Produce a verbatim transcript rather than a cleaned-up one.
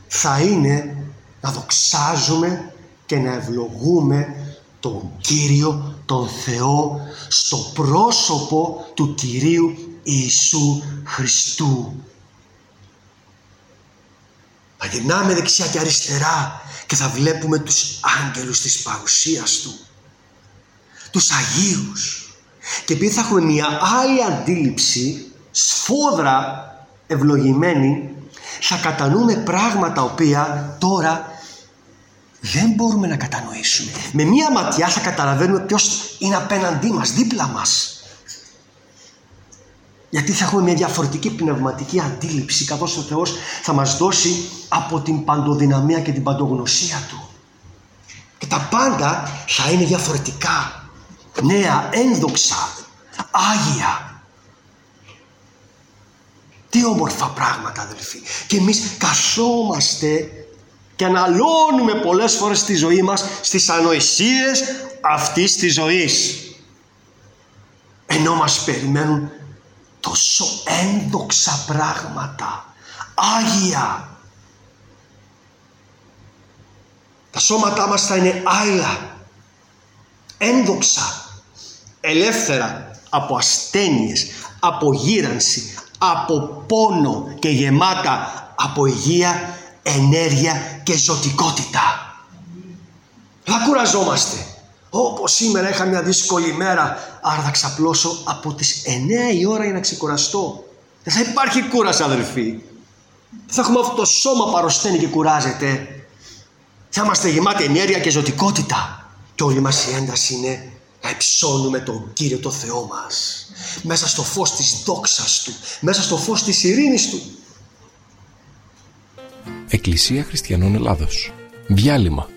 θα είναι να δοξάζουμε και να ευλογούμε τον Κύριο, τον Θεό, στο πρόσωπο του Κυρίου Ιησού Χριστού. Θα γυρνάμε δεξιά και αριστερά και θα βλέπουμε τους άγγελους της παρουσίας Του, τους Αγίους. Και επειδή θα έχουμε μια άλλη αντίληψη, σφόδρα ευλογημένη, θα κατανοούμε πράγματα οποία τώρα δεν μπορούμε να κατανοήσουμε. Με μία ματιά θα καταλαβαίνουμε ποιος είναι απέναντί μας, δίπλα μας. Γιατί θα έχουμε μια διαφορετική πνευματική αντίληψη, καθώς ο Θεός θα μας δώσει από την παντοδυναμία και την παντογνωσία Του. Και τα πάντα θα είναι διαφορετικά, νέα, ένδοξα, άγια. Τι όμορφα πράγματα, αδελφοί. Και εμείς καθόμαστε και αναλώνουμε πολλές φορές στη ζωή μας στις ανοησίες αυτής της ζωής, ενώ μας περιμένουν τόσο ένδοξα πράγματα, άγια. Τα σώματά μας θα είναι άειλα, ένδοξα, ελεύθερα από ασθένειες, από γύρανση, από πόνο και γεμάτα από υγεία, ενέργεια και ζωτικότητα. Θα κουραζόμαστε. Όπως σήμερα είχα μια δύσκολη μέρα, άρα θα ξαπλώσω από τις εννέα η ώρα για να ξεκουραστώ. Δεν θα υπάρχει κούραση, αδελφοί. Θα έχουμε αυτό το σώμα που αρρωσταίνει και κουράζεται. Θα είμαστε γεμάτοι ενέργεια και ζωτικότητα. Και όλη μας η ένταση είναι να υψώνουμε τον Κύριο το Θεό μας, μέσα στο φως της δόξας Του, μέσα στο φως της ειρήνης Του. Εκκλησία Χριστιανών Ελλάδος. Διάλειμμα.